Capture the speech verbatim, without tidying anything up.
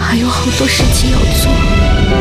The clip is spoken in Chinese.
还有好多事情要做。